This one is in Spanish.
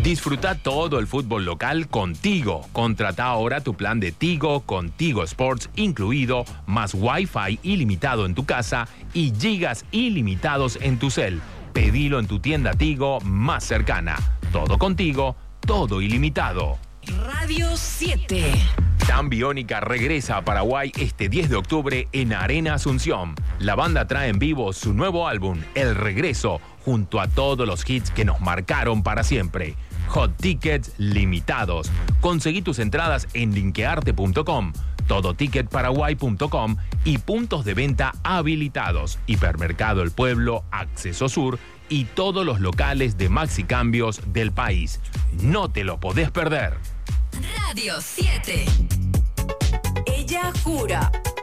Disfruta todo el fútbol local con Tigo. Contrata ahora tu plan de Tigo con Tigo Sports incluido, más Wi-Fi ilimitado en tu casa y gigas ilimitados en tu cel. Pedilo en tu tienda Tigo más cercana. Todo contigo, todo ilimitado. Radio 7. Tan Biónica regresa a Paraguay este 10 de octubre en Arena Asunción. La banda trae en vivo su nuevo álbum, El Regreso, junto a todos los hits que nos marcaron para siempre. Hot Tickets limitados. Conseguí tus entradas en linkearte.com, todoticketparaguay.com y puntos de venta habilitados. Hipermercado El Pueblo, Acceso Sur y todos los locales de Maxi Cambios del país. No te lo podés perder. Radio 7. Ella jura.